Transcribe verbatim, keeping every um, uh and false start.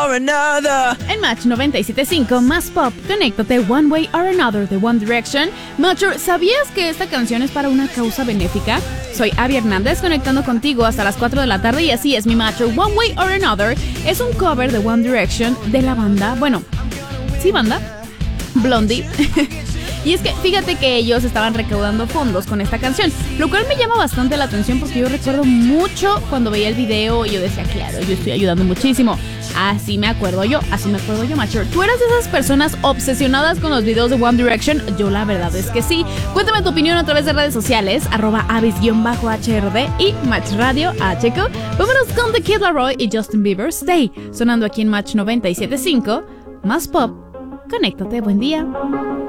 or another. En Match noventa y siete punto cinco, más pop, conéctate One Way or Another de One Direction. Macho, ¿sabías que esta canción es para una causa benéfica? Soy Abby Hernández, conectando contigo hasta las cuatro de la tarde, y así es mi macho. One Way or Another es un cover de One Direction de la banda, bueno, sí banda, Blondie. Y es que fíjate que ellos estaban recaudando fondos con esta canción, lo cual me llama bastante la atención porque yo recuerdo mucho cuando veía el video y yo decía, claro, yo estoy ayudando muchísimo. Así me acuerdo yo, así me acuerdo yo, macho. ¿Tú eras de esas personas obsesionadas con los videos de One Direction? Yo la verdad es que sí. Cuéntame tu opinión a través de redes sociales, arroba avis-H R D y Match Radio H Q. Vámonos con The Kid Laroi y Justin Bieber, Stay, sonando aquí en Match noventa y siete punto cinco, más pop. Conéctate, buen día.